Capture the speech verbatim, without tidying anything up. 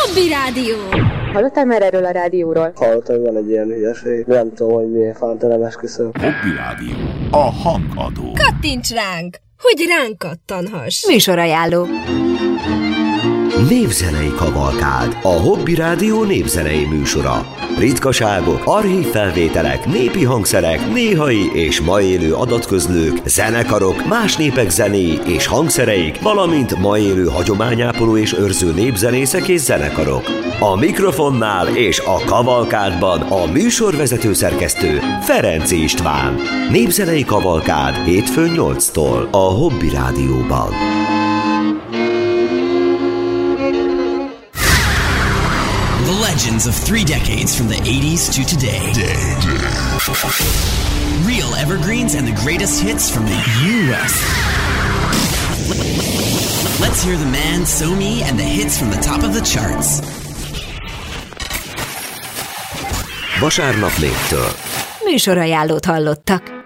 Hobby Rádió. Hallottál már erről a rádióról? Hallottam, hogy van egy ilyen hülyeség. Nem tudom, hogy miért fántelem esküszöm. Hobby Rádió. A hangadó. Kattints ránk, hogy ránk kattanhass. Műsorajánló. Népzenei kavalkád. A Hobby Rádió népzenei műsora. Ritkaságok, archív felvételek, népi hangszerek, néhai és ma élő adatközlők, zenekarok, más népek zenéi és hangszereik, valamint ma élő hagyományápoló és őrző népzenészek és zenekarok. A mikrofonnál és a kavalkádban a műsorvezető szerkesztő Ferenc István. Népzenei kavalkád hétfőn nyolctól a Hobby Rádióban. The legends of three decades from the eighties to today. Real evergreens and the greatest hits from the U S Let's hear the man, So-Me, and the hits from the top of the charts. Vasárnap négytől. Műsorajánlót hallottak.